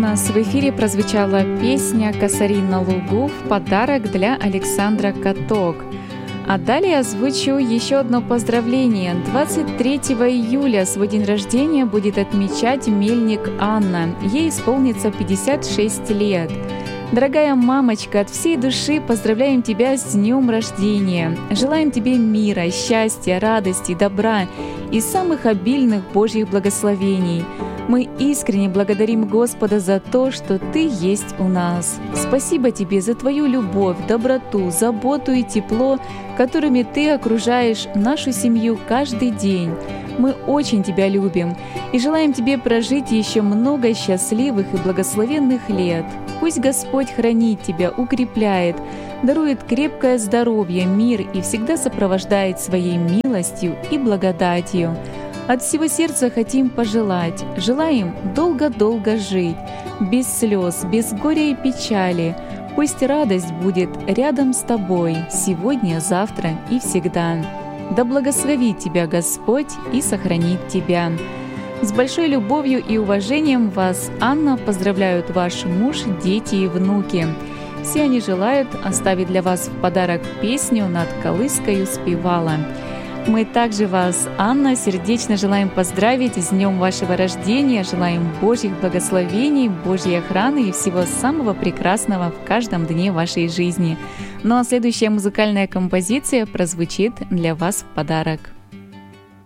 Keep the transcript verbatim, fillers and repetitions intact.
нас в эфире прозвучала песня «Косари на лугу» в подарок для Александра Каток. А далее озвучу еще одно поздравление. двадцать третьего июля свой день рождения будет отмечать мельник Анна. Ей исполнится пятьдесят шесть лет. Дорогая мамочка, от всей души поздравляем тебя с днем рождения. Желаем тебе мира, счастья, радости, добра и самых обильных Божьих благословений. Мы искренне благодарим Господа за то, что Ты есть у нас. Спасибо Тебе за Твою любовь, доброту, заботу и тепло, которыми Ты окружаешь нашу семью каждый день. Мы очень Тебя любим и желаем Тебе прожить еще много счастливых и благословенных лет. Пусть Господь хранит Тебя, укрепляет, дарует крепкое здоровье, мир и всегда сопровождает Своей милостью и благодатью. От всего сердца хотим пожелать, желаем долго-долго жить, без слез, без горя и печали. Пусть радость будет рядом с тобой сегодня, завтра и всегда. Да благословит тебя Господь и сохранит тебя. С большой любовью и уважением вас, Анна, поздравляют ваш муж, дети и внуки. Все они желают оставить для вас в подарок песню «Над колыскою спевала». Мы также вас, Анна, сердечно желаем поздравить с днем вашего рождения, желаем Божьих благословений, Божьей охраны и всего самого прекрасного в каждом дне вашей жизни. Ну а следующая музыкальная композиция прозвучит для вас в подарок.